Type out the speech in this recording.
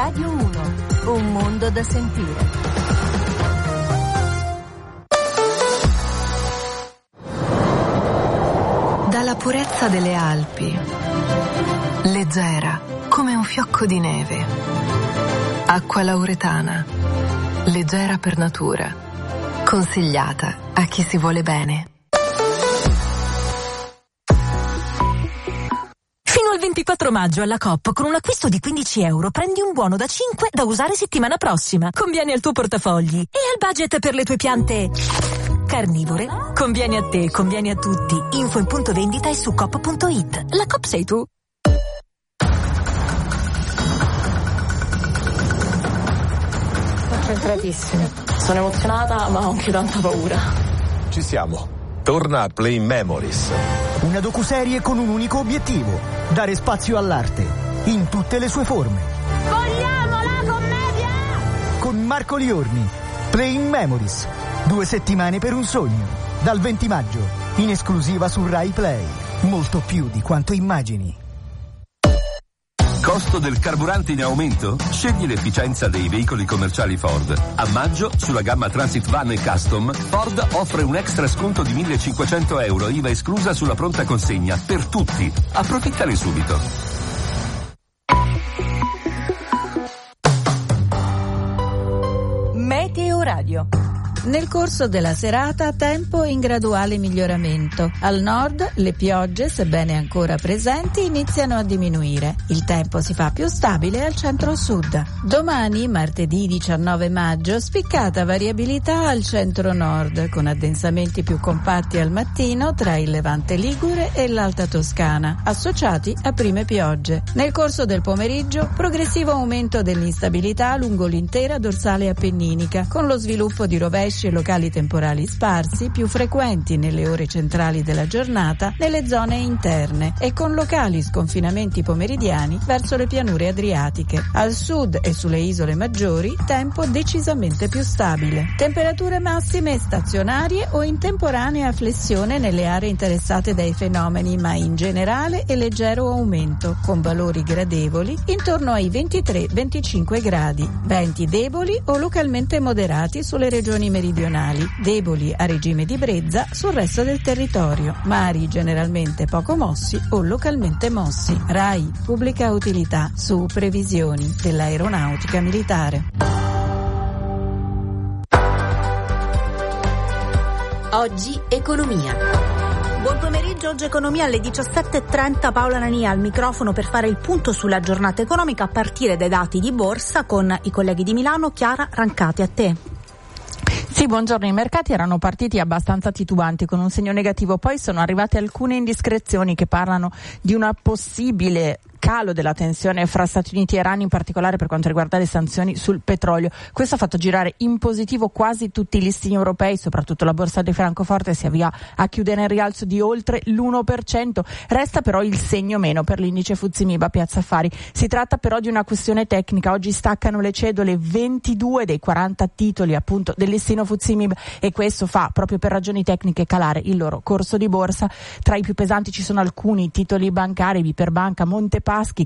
Radio 1, un mondo da sentire. Dalla purezza delle Alpi, leggera come un fiocco di neve. Acqua lauretana, leggera per natura, consigliata a chi si vuole bene. Fino al 24 maggio alla Coop, con un acquisto di €15 prendi un buono da 5 da usare settimana prossima. Conviene al tuo portafogli e al budget per le tue piante carnivore. Conviene a te, conviene a tutti. Info in punto vendita e su coop.it. La Coop sei tu. Concentratissimi. Sono emozionata ma ho anche tanta paura. Ci siamo. Torna a Playing Memories. Una docuserie con un unico obiettivo: dare spazio all'arte, in tutte le sue forme. Vogliamo la commedia! Con Marco Liorni, Playing Memories. 2 settimane per un sogno. Dal 20 maggio, in esclusiva su Rai Play. Molto più di quanto immagini. Costo del carburante in aumento? Scegli l'efficienza dei veicoli commerciali Ford. A maggio, sulla gamma Transit Van e Custom, Ford offre un extra sconto di €1.500, IVA esclusa sulla pronta consegna, per tutti. Approfittane subito. Meteo Radio. Nel corso della serata tempo in graduale miglioramento. Al nord le piogge, sebbene ancora presenti, iniziano a diminuire. Il tempo si fa più stabile al centro-sud. Domani, martedì 19 maggio, spiccata variabilità al centro-nord, con addensamenti più compatti al mattino tra il Levante Ligure e l'Alta Toscana, associati a prime piogge. Nel corso del pomeriggio, progressivo aumento dell'instabilità lungo l'intera dorsale appenninica, con lo sviluppo di rovesci e locali temporali sparsi, più frequenti nelle ore centrali della giornata nelle zone interne e con locali sconfinamenti pomeridiani verso le pianure adriatiche. Al sud e sulle isole maggiori tempo decisamente più stabile. Temperature massime stazionarie o in temporanea flessione nelle aree interessate dai fenomeni, ma in generale e leggero aumento, con valori gradevoli intorno ai 23-25 gradi. Venti deboli o localmente moderati sulle regioni meridionali, deboli a regime di brezza sul resto del territorio, mari generalmente poco mossi o localmente mossi. RAI, pubblica utilità, su previsioni dell'aeronautica militare. Oggi economia. Buon pomeriggio, oggi economia alle 17.30, Paola Nania al microfono per fare il punto sulla giornata economica a partire dai dati di borsa con i colleghi di Milano. Chiara Rancati, a te. Sì, buongiorno. I mercati erano partiti abbastanza titubanti con un segno negativo, poi sono arrivate alcune indiscrezioni che parlano di una possibile calo della tensione fra Stati Uniti e Iran, in particolare per quanto riguarda le sanzioni sul petrolio. Questo ha fatto girare in positivo quasi tutti i listini europei, soprattutto la borsa di Francoforte si avvia a chiudere in rialzo di oltre l'1%. Resta però il segno meno per l'indice FTSE MIB a Piazza Affari. Si tratta però di una questione tecnica. Oggi staccano le cedole 22 dei 40 titoli appunto del listino FTSE MIB e questo fa proprio per ragioni tecniche calare il loro corso di borsa. Tra i più pesanti ci sono alcuni titoli bancari, Viperbanca, Montepaschi,